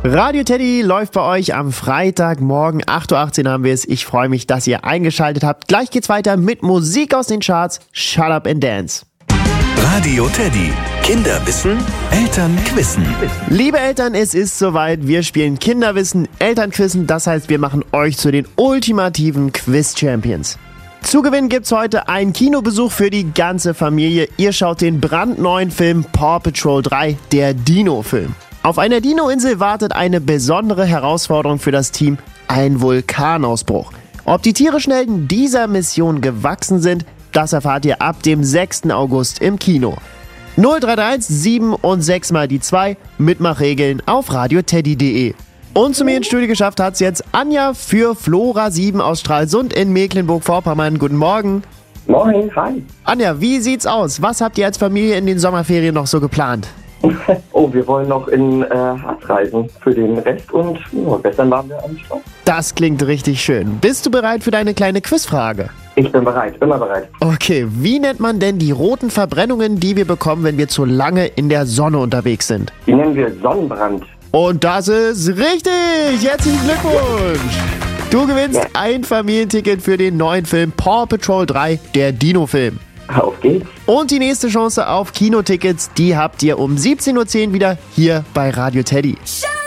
Radio Teddy läuft bei euch am Freitagmorgen, 8.18 Uhr haben wir es. Ich freue mich, dass ihr eingeschaltet habt. Gleich geht's weiter mit Musik aus den Charts. Shut Up and Dance. Radio Teddy. Kinderwissen, Elternquissen. Liebe Eltern, es ist soweit. Wir spielen Kinderwissen, Elternquissen. Das heißt, wir machen euch zu den ultimativen Quiz-Champions. Zu gewinnen gibt's heute einen Kinobesuch für die ganze Familie. Ihr schaut den brandneuen Film Paw Patrol 3, der Dino-Film. Auf einer Dino-Insel wartet eine besondere Herausforderung für das Team, ein Vulkanausbruch. Ob die tierischen Helden dieser Mission gewachsen sind, das erfahrt ihr ab dem 6. August im Kino. 0331 7 und 6 mal die 2, Mitmachregeln auf radioteddy.de. Und zu mir ins Studio geschafft hat's jetzt Anja für Flora 7 aus Stralsund in Mecklenburg-Vorpommern. Guten Morgen. Moin, hi. Anja, wie sieht's aus? Was habt ihr als Familie in den Sommerferien noch so geplant? Oh, wir wollen noch in Harz reisen für den Rest und gestern waren wir am Strand. Das klingt richtig schön. Bist du bereit für deine kleine Quizfrage? Ich bin bereit, immer bereit. Okay, wie nennt man denn die roten Verbrennungen, die wir bekommen, wenn wir zu lange in der Sonne unterwegs sind? Die nennen wir Sonnenbrand. Und das ist richtig! Herzlichen Glückwunsch! Du gewinnst ein Familienticket für den neuen Film Paw Patrol 3, der Dino-Film. Auf geht's. Und die nächste Chance auf Kinotickets, die habt ihr um 17.10 Uhr wieder hier bei Radio Teddy.